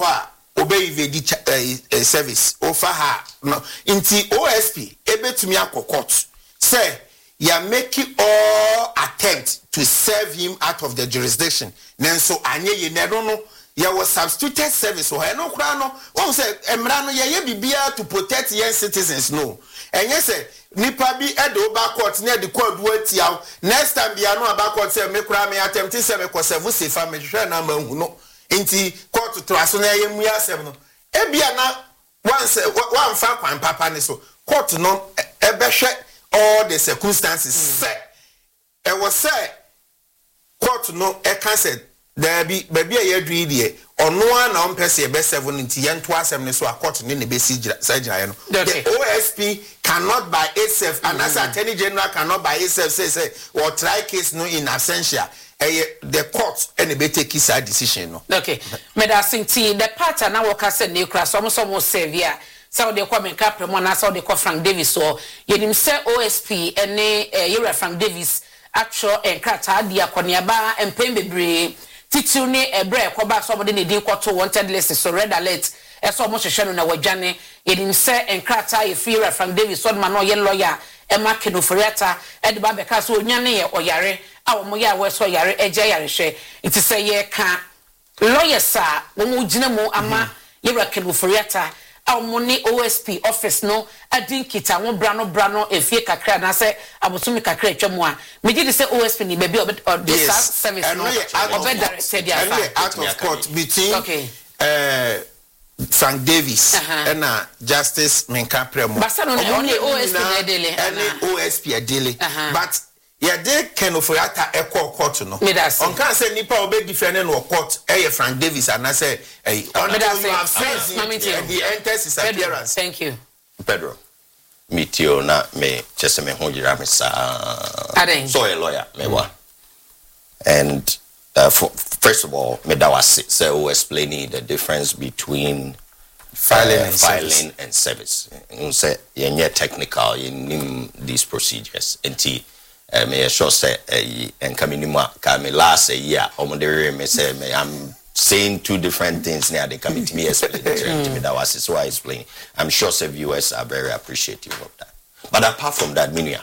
ho obey the service over her no inti OSP ebetumi akokot say you are making all attempt to serve him out of the jurisdiction nenso anye ye no ya was substituted service or no kra no won say emra no ye bibia to protect young citizens no enye say nipa bi edo ba court na de court atia next time bia no aba court say me kra me attempt say me ko serve safe me hwe na ma hu no inti court to aso na ye mu asem no ebia na once one fa kwan papa ni so court no ebehwe all the circumstances say e was say court no e can say there be baby a yadri die ono na ompese be 70 yento asem ne so court ne be sigina no the OSP cannot by itself and as attorney general cannot by itself say or try case no in absentia the court and be take his decision no okay me da sinti the part na work say ne kra so mo severe so de kwa menka premo na so de kwa Frank Davis so yenim say OSP ene yera Frank Davis actual enkrata dia koniaba empem bebre titu ni ebre ekoba so mo de ne din kwato wanted list so red alert eso mo hwehwe no na wadwane yenim say enkrata ye free Frank Davis so man no ye lawyer e ma kenoforiata e de ba be ka so onyane ye oyare awo mo ya we so yare eje yare hwe it is say ye ka lawyers a wo mo gina mo ama ye kenoforiata Moni OSP office no adinkita won brano efie kakra na se abotumi kakra atwamu a meji de se OSP ni baby this service no directed out of court between Frank Davis and Justice Menka Premo only OSP OSP adele but ya de kenoforiata ekọ court no on can say nipa obe defend no court Frank Davis and I say the enters his appearance. Thank you Pedro Mitio na me just me ho yira me so a lawyer me wa and first of all me da was say explaining the difference between filing and service say you technical in these procedures and me sure say and kaminima kame last a year omodere me say me I'm saying two different things now they come to me explain to me that was so I explain I'm sure some viewers are very appreciative of that but apart from that me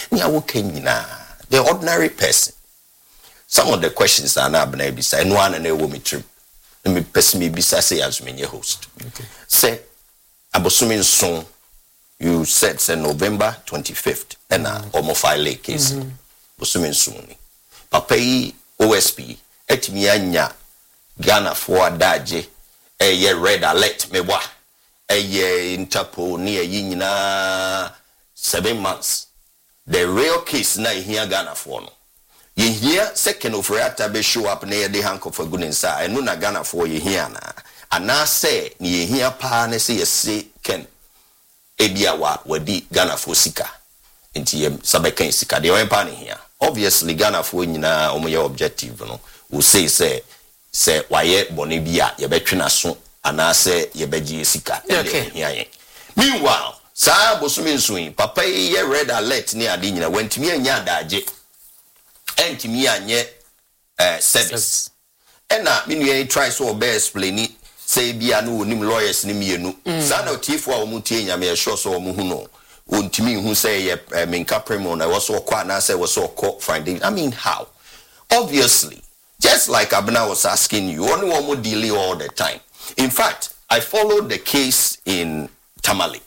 the ordinary person some of the questions are not been beside no one and they will me trip me person me beside say as me host say abosumin so you said say November 25th and omo file case bosumin suni papa yi OSP etimi anya Ghana for daje ye red alert me wa ye Interpol ni yi nyina 7 months the real case na here Ghana for no ye here second of reactor be show up na ye de hanko for gunensa enu na Ghana for ye here na ana say ni ye here pa na say ye say ken ebia wadi Ghana for sika enti ye sabekan sika de wen pa ne here obviously Ghana for nyina omoye objective no will say waye bone bia ye betwena so ana say ye beji sika here meanwhile sa bosumin suin papa ye red alert ni ade nyina wantimi anya adaje entimi anye service ena minu try so be explain say bia no onim lawyers ni mienu sa na otifo a omutie nyame sure so omu hu no ontimi hu say ye Menka Premo na was so kwa na say was so finding I mean how obviously just like Abna was asking you only one more delay all the time in fact I followed the case in Tamale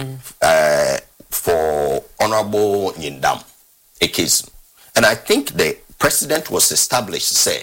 for Honorable Nyindam a case and I think the precedent was established say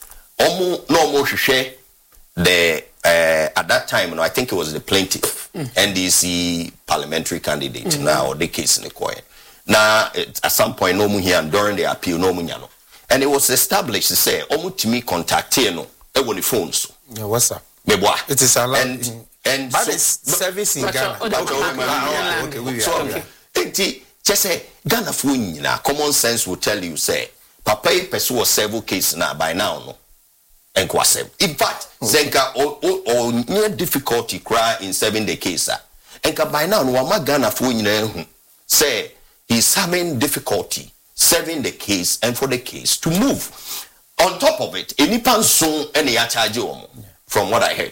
the at that time I think it was the plaintiff NDC parliamentary candidate now the case in the court now at some point no here during the appeal no munyano and it was established to say omutimi contact no e won the phone so yeah what's up it is allowed and but it's service in Ghana okay we are enti just say Ghana for nyina common sense will tell you say papa person was several case now by now no enkwasem in fact zenka or near difficulty cry in serving the case enka by now no ma Ghana for nyina hu say he's having difficulty serving the case and for the case to move on top of it any panson any charge from what I heard